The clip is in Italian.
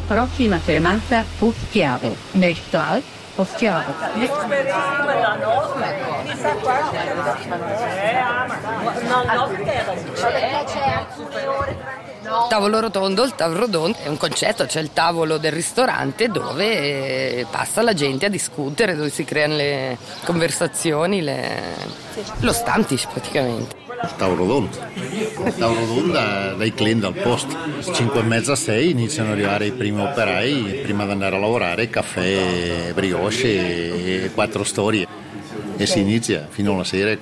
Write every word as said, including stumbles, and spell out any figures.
prossima fermata Poschiavo, nel Stal Poschiavo. Tavolo rotondo, il tavolo rotondo è un concetto, c'è il tavolo del ristorante dove passa la gente a discutere, dove si creano le conversazioni, le... lo Stammtisch praticamente. Il tavolo rotondo, il tavolo rotondo dai clienti al posto, cinque e mezza, sei iniziano ad arrivare i primi operai prima di andare a lavorare, caffè, brioche e quattro storie. E si inizia fino alla sera